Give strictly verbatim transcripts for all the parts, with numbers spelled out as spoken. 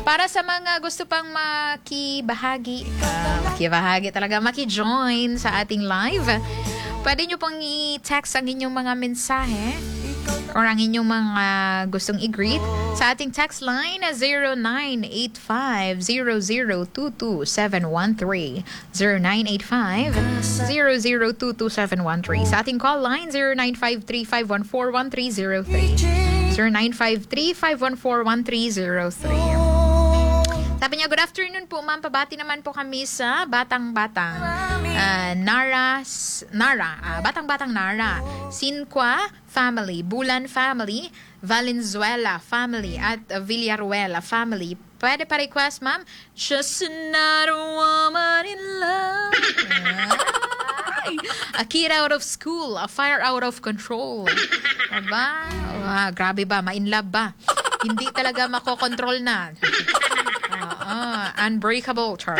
Para sa mga gusto pang makibahagi, uh, makibahagi talaga, makijoin sa ating live, pwede nyo pong i-text ang inyong mga mensahe or ang inyong mga gustong i-greet sa ating text line na zero nine eight five zero zero two two seven one three zero nine eight five zero zero two two seven one three. Sa ating call line zero nine five three five one four one three zero three zero nine five three five one four one three zero three. Sabi niya, good afternoon po ma'am, pabati naman po kami sa Batang-Batang uh, Nara, Nara uh, Batang-Batang Nara, Sinqua family, Bulan family, Valenzuela family, at uh, Villaruela family. Pwede pa request ma'am, just another woman in love. A kid out of school, a fire out of control. Diba? Wow, grabe ba, ma-in love ba? Hindi talaga makokontrol na. Uh, unbreakable term.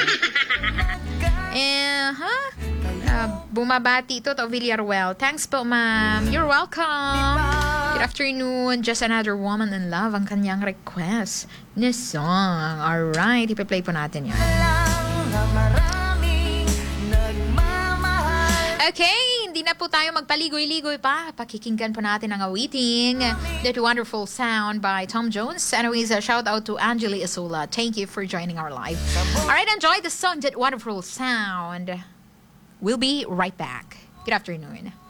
Eh, huh? Uh, bumabati ito to Villaruel. Thanks po, ma'am. You're welcome. Good afternoon. Just another woman in love ang kanyang request na song. Alright, ipi-play po natin yan. Okay, hindi na po tayo magpaligoy-ligoy pa. Pakikinggan po natin ang awiting That Wonderful Sound by Tom Jones. Anyways, a shout out to Angeli Isula. Thank you for joining our live. Alright, enjoy the song That Wonderful Sound. We'll be right back. Good afternoon.